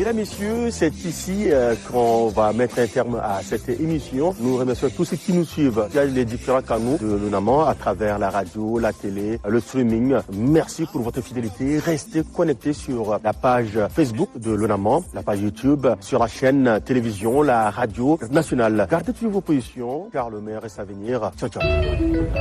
Mesdames, Messieurs, c'est ici qu'on va mettre un terme à cette émission. Nous remercions tous ceux qui nous suivent via les différents canaux de l'UNAMA à travers la radio, la télé, le streaming. Merci pour votre fidélité. Restez connectés sur la page Facebook de l'UNAMA, la page YouTube, sur la chaîne télévision, la radio nationale. Gardez toujours vos positions car le meilleur reste à venir. Ciao, ciao.